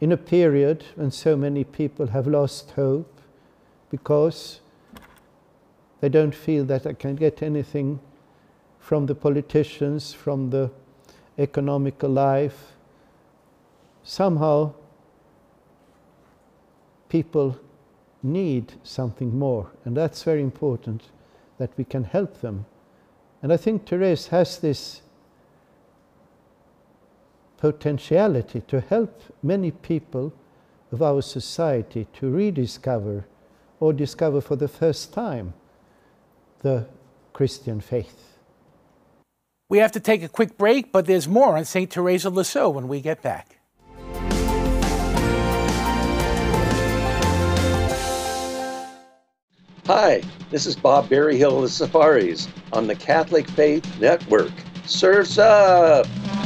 in a period when so many people have lost hope because they don't feel that they can get anything from the politicians, from the economical life. Somehow, people need something more, and that's very important, that we can help them. And I think Therese has this potentiality to help many people of our society to rediscover or discover for the first time the Christian faith. We have to take a quick break, but there's more on St. Teresa of Lisieux when we get back. Hi, this is Bob Berryhill of the Safaris on the Catholic Faith Network. Surf's up!